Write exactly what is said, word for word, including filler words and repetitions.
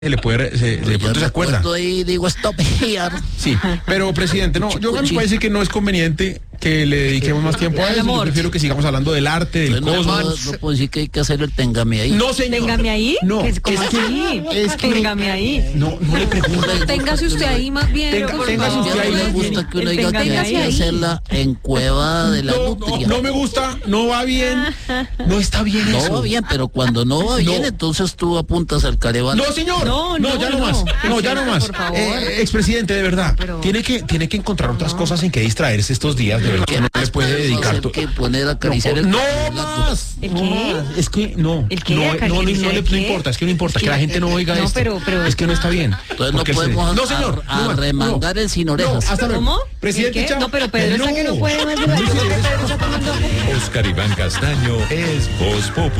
se le puede, se, de pronto se acuerda. Y digo, stop here. Sí, pero presidente, no, yo me parece que no es conveniente que le dediquemos más tiempo a eso. Yo prefiero que sigamos hablando del arte, del Bueno, cosmos. no, no puedo decir que hay que hacer el téngame ahí. No, señor. Téngame ahí. No, es como es que- así. es que- Téngame ahí. No, no le pregunto. Téngase usted ahí más bien. Tenga- por téngase favor. usted ahí me más bien. gusta que uno El diga que hay téngase que ahí. hacerla en Cueva de la No, no, Nutria. no me gusta, no va bien. No está bien No eso. va bien, pero cuando no va bien, No. entonces tú apuntas al Careval. No, señor. No, no, ya no, no. más. No, ya no más. Por favor. Eh, expresidente, de verdad. Pero- Tiene que, tiene que encontrar otras cosas en que distraerse estos días. De verdad. ¿Qué Que no más le puede podemos dedicar. hacer to- que poner a acariciar el No blanco? más. ¿El no qué? más. Es que no. ¿El qué? No, no, no, no, ¿Acariciar le- el no qué? importa, es que no importa, Es que la que- gente no oiga no, esto. pero- pero- Es que no está bien. Entonces no Porque el podemos presidente- No, señor. a- no más. arremangar el sin orejas. No, hasta luego. ¿Cómo? Presidente, ¿El qué? chao. No, pero Pedro está que no puede más de la- No. Pedro está tomando- Oscar Iván Castaño es Voz Populi.